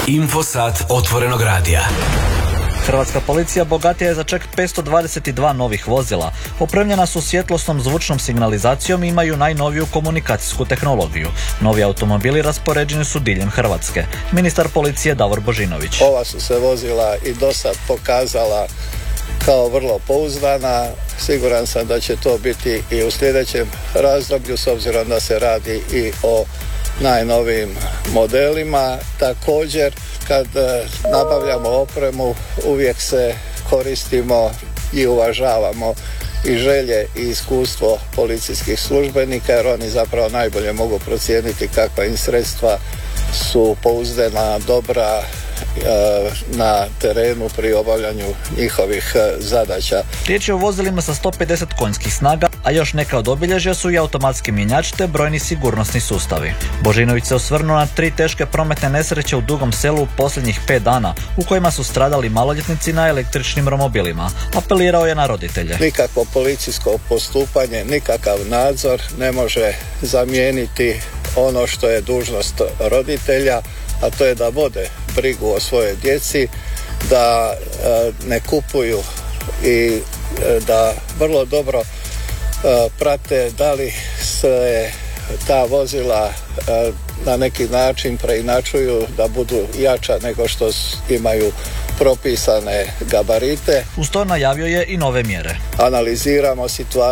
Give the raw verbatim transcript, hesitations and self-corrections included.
Infosat otvorenog radija. Hrvatska policija bogatija je za čak petsto dvadeset dva novih vozila. Opremljena su svjetlosnom zvučnom signalizacijom i imaju najnoviju komunikacijsku tehnologiju. Novi automobili raspoređeni su diljem Hrvatske. Ministar policije Davor Božinović. Ova su se vozila i do sad pokazala kao vrlo pouzdana. Siguran sam da će to biti i u sljedećem razdoblju, s obzirom da se radi i o najnovijim modelima. Također, kad nabavljamo opremu, uvijek se koristimo i uvažavamo i želje i iskustvo policijskih službenika, jer oni zapravo najbolje mogu procijeniti kakva im sredstva su pouzdana, dobra na terenu pri obavljanju njihovih zadaća. Riječ je o vozilima sa sto pedeset konjskih snaga, a još neka od obilježja su i automatski mjenjač te brojni sigurnosni sustavi. Božinović se osvrnuo na tri teške prometne nesreće u Dugom Selu u posljednjih pet dana, u kojima su stradali maloljetnici na električnim romobilima. Apelirao je na roditelje. Nikakvo policijsko postupanje, nikakav nadzor ne može zamijeniti ono što je dužnost roditelja, a to je da vode brigu o svojoj djeci, da e, ne kupuju i e, da vrlo dobro e, prate da li se ta vozila e, na neki način preinačuju da budu jača nego što imaju propisane gabarite. Uz to najavio je i nove mjere. Analiziramo situaciju